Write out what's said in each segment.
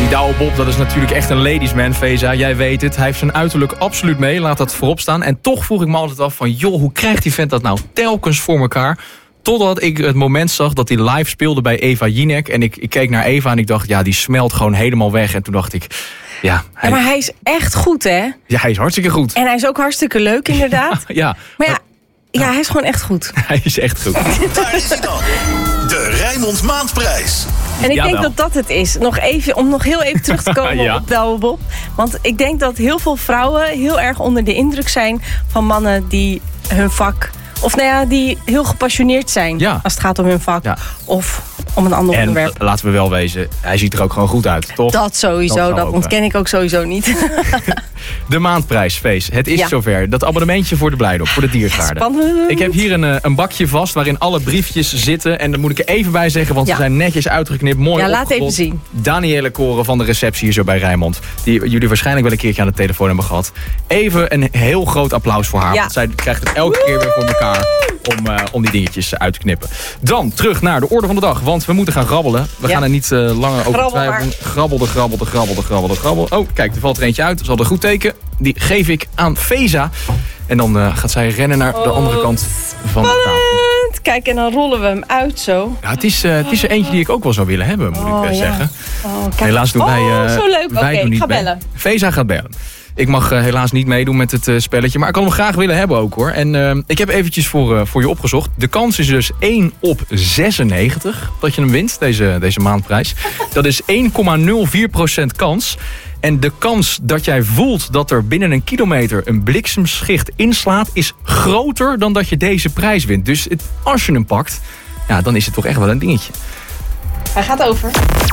Die Douwe Bob, dat is natuurlijk echt een ladiesman, Feza. Jij weet het. Hij heeft zijn uiterlijk absoluut mee. Laat dat voorop staan. En toch vroeg ik me altijd af van... joh, hoe krijgt die vent dat nou telkens voor elkaar? Totdat ik het moment zag dat hij live speelde bij Eva Jinek. En ik keek naar Eva en ik dacht... ja, die smelt gewoon helemaal weg. En toen dacht ik... ja, maar hij is echt goed, hè? Ja, hij is hartstikke goed. En hij is ook hartstikke leuk, inderdaad. Ja. Maar ja, hij is gewoon echt goed. Hij is echt goed. Daar is hij dan. De Rijnmond Maandprijs. En ik denk dat het is. Om nog heel even terug te komen op Douwe Bob. Want ik denk dat heel veel vrouwen heel erg onder de indruk zijn... van mannen die hun vak... of die heel gepassioneerd zijn als het gaat om hun vak. Ja. Of om een ander onderwerp. En laten we wel wezen, hij ziet er ook gewoon goed uit, toch? Dat sowieso, dat ontken ik ook sowieso niet. De maandprijs, Fees. Het is zover. Dat abonnementje voor de Blijdorp, voor de diergaarden. Spannend. Ik heb hier een bakje vast waarin alle briefjes zitten. En daar moet ik er even bij zeggen, want ze zijn netjes uitgeknipt. Mooi opgerold. Laat even zien. Daniëlle Koren van de receptie hier zo bij Rijnmond. Die jullie waarschijnlijk wel een keertje aan de telefoon hebben gehad. Even een heel groot applaus voor haar. Want zij krijgt het elke keer weer voor elkaar om die dingetjes uit te knippen. Dan terug naar de orde van de dag. Want we moeten gaan grabbelen. We gaan er niet langer over twijfelen. Grabbel. Oh, kijk, er valt er eentje uit. Dat is al een goed teken. Die geef ik aan Feza. En dan gaat zij rennen naar de andere kant van de tafel. Kijk, en dan rollen we hem uit zo. Ja, het is er eentje die ik ook wel zou willen hebben, moet ik zeggen. Helaas doen wij zo leuk. Oké, ik ga bellen. Feza gaat bellen. Ik mag helaas niet meedoen met het spelletje. Maar ik kan hem graag willen hebben ook, hoor. En ik heb eventjes voor je opgezocht. De kans is dus 1 op 96 dat je hem wint, deze maandprijs. Dat is 1,04% kans. En de kans dat jij voelt dat er binnen een kilometer een bliksemschicht inslaat... is groter dan dat je deze prijs wint. Dus als je hem pakt, dan is het toch echt wel een dingetje. Hij gaat over.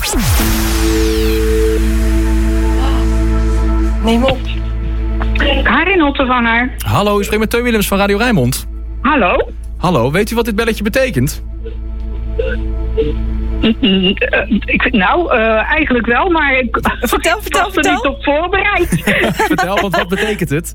Neem op. Karin Otterwanger. Hallo, u spreekt met Teun Willems van Radio Rijnmond. Hallo. Hallo, weet u wat dit belletje betekent? Eigenlijk wel, maar ik vertel. was er niet op voorbereid. Vertel, want wat betekent het?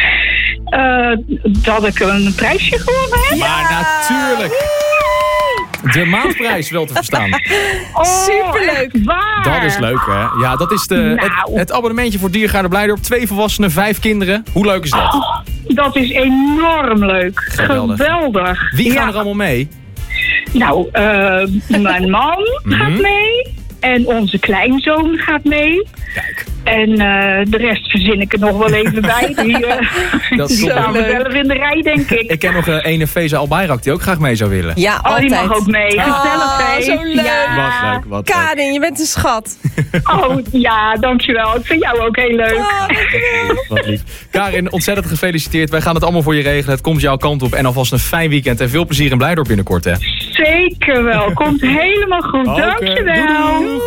Dat ik een prijsje gewonnen heb. Maar natuurlijk. De maandprijs wel te verstaan. Superleuk. Waar? Dat is leuk, hè? Ja, dat is het abonnementje voor Diergaarden Blijdorp. 2 volwassenen, 5 kinderen. Hoe leuk is dat? Dat is enorm leuk. Geweldig. Wie gaan er allemaal mee? Nou, mijn man gaat mee. En onze kleinzoon gaat mee. Kijk. En de rest verzin ik er nog wel even bij. Die staan we zelf in de rij, denk ik. Ik ken nog ene Feza Albayrak die ook graag mee zou willen. Ja, altijd. Die mag ook mee. Gezellig, hè? Zo leuk. Ja. Wat Karin, je bent een schat. Ja, dankjewel. Ik vind jou ook heel leuk. Wat lief. Karin, ontzettend gefeliciteerd. Wij gaan het allemaal voor je regelen. Het komt jouw kant op. En alvast een fijn weekend. En veel plezier in Blijdorp binnenkort, hè? Zeker wel. Komt helemaal goed. Dankjewel. Doei.